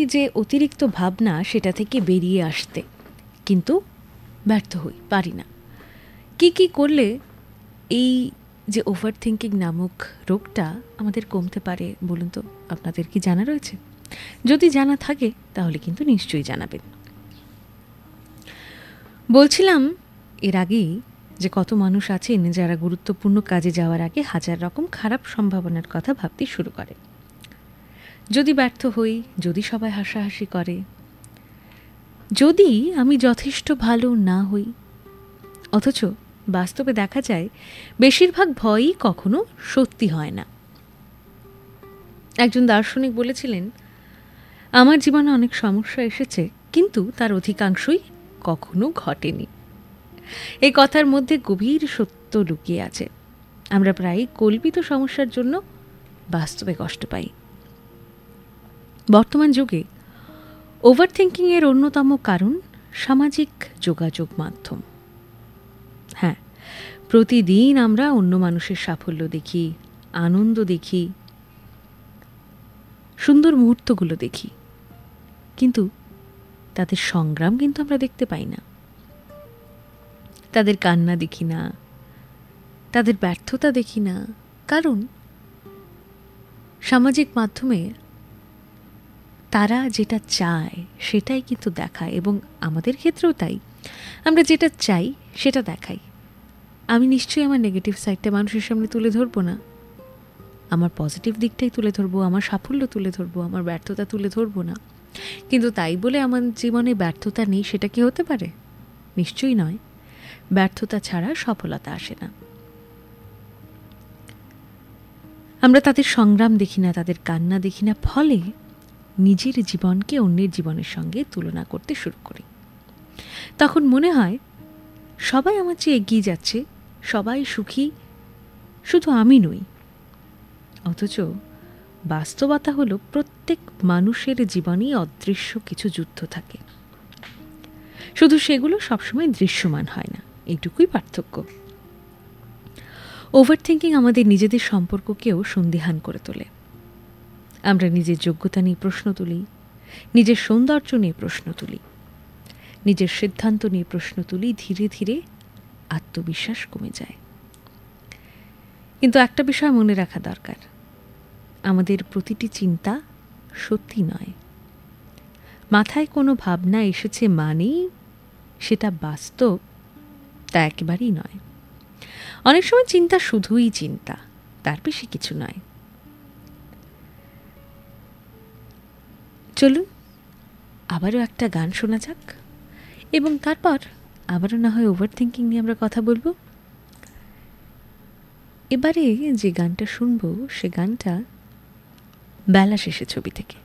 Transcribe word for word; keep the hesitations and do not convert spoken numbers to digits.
যে অতিরিক্ত ভাবনা সেটা থেকে বেরিয়ে আসতে, কিন্তু ব্যর্থ হই, পারি না। কি কি করলে এই যে ওভার থিঙ্কিং নামক রোগটা আমাদের কমতে পারে বলুন তো? আপনাদের কি জানা রয়েছে? যদি জানা থাকে তাহলে কিন্তু নিশ্চয়ই জানাবেন। বলছিলাম এর আগেই যে কত মানুষ আছেন যারা গুরুত্বপূর্ণ কাজে যাওয়ার আগে হাজার রকম খারাপ সম্ভাবনার কথা ভাবতে শুরু করে। যদি ব্যর্থ হই, যদি সবাই হাসাহাসি করে, যদি আমি যথেষ্ট ভালো না হই। অথচ বাস্তবে দেখা যায় বেশিরভাগ ভয়ই কখনো সত্যি হয় না। একজন দার্শনিক বলেছিলেন, আমার জীবনে অনেক সমস্যা এসেছে, কিন্তু তার অধিকাংশই কখনো ঘটেনি। এই কথার মধ্যে গভীর সত্য লুকিয়ে আছে। আমরা প্রায়ই কল্পিত সমস্যার জন্য বাস্তবে কষ্ট পাই। বর্তমান যুগে ওভার থিঙ্কিং এর অন্যতম কারণ সামাজিক যোগাযোগ মাধ্যম। হ্যাঁ, প্রতিদিন আমরা অন্য মানুষের সাফল্য দেখি, আনন্দ দেখি, সুন্দর মুহূর্তগুলো দেখি, কিন্তু তাদের সংগ্রাম কিন্তু আমরা দেখতে পাই না। তাদের কান্না দেখি না, তাদের ব্যর্থতা দেখি না, কারণ সামাজিক মাধ্যমে তারা যেটা চায় সেটাই কিন্তু দেখায়, এবং আমাদের ক্ষেত্রেও তাই। আমরা যেটা চাই সেটা দেখাই। আমি নিশ্চয়ই আমার নেগেটিভ সাইডটা মানুষের সামনে তুলে ধরবো না, আমার পজিটিভ দিকটাই তুলে ধরবো, আমার সাফল্য তুলে ধরবো, আমার ব্যর্থতা তুলে ধরবো না। কিন্তু তাই বলে আমার জীবনে ব্যর্থতা নেই সেটা কি হতে পারে? নিশ্চয়ই নয়। ব্যর্থতা ছাড়া সফলতা আসে না। আমরা তাদের সংগ্রাম দেখি না, তাদের কান্না দেখি না, ফলে নিজের জীবনকে অন্যের জীবনের সঙ্গে তুলনা করতে শুরু করি। তখন মনে হয় সবাই আমার চেয়ে এগিয়ে যাচ্ছে, সবাই সুখী, শুধু আমি নই। অথচ বাস্তবতা হলো প্রত্যেক মানুষের জীবনেই অদৃশ্য কিছু যুদ্ধ থাকে, শুধু সেগুলো সবসময় দৃশ্যমান হয় না, এইটুকুই পার্থক্য। ওভার থিঙ্কিং আমাদের নিজেদের সম্পর্ককেও সন্দিহান করে তোলে। আমরা নিজের যোগ্যতা নিয়ে প্রশ্ন তুলি, নিজের সৌন্দর্য নিয়ে প্রশ্ন তুলি, নিজের সিদ্ধান্ত নিয়ে প্রশ্ন তুলি। ধীরে ধীরে আত্মবিশ্বাস কমে যায়। কিন্তু একটা বিষয় মনে রাখা দরকার, আমাদের প্রতিটি চিন্তা সত্যি নয়। মাথায় কোনো ভাবনা এসেছে মানেই সেটা বাস্তব, তা একেবারেই নয়। অনেক সময় চিন্তা শুধুই চিন্তা, তার বেশি কিছু নয়। চলুন আবারও একটা গান শোনা যাক, এবং তারপর আবারও না হয় ওভার থিঙ্কিং নিয়ে আমরা কথা বলবো। এবারে যে গানটা শুনবো সে গানটা বেলা শেষে ছবি থেকে।